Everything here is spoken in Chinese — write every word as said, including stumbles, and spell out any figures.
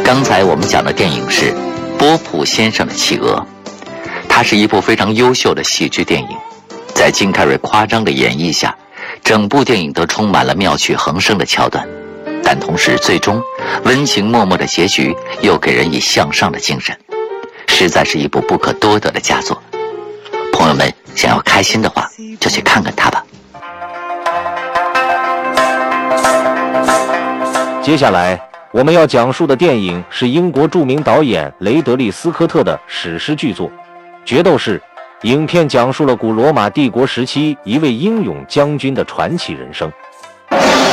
刚才我们讲的电影是波普先生的企鹅，它是一部非常优秀的喜剧电影，在金凯瑞夸张的演绎下，整部电影都充满了妙趣横生的桥段，但同时最终温情脉脉的结局又给人以向上的精神，实在是一部不可多得的佳作。朋友们想要开心的话，就去看看它吧。 接下来我们要讲述的电影是英国著名导演雷德利·斯科特的史诗巨作《决斗士》。影片讲述了古罗马帝国时期一位英勇将军的传奇人生。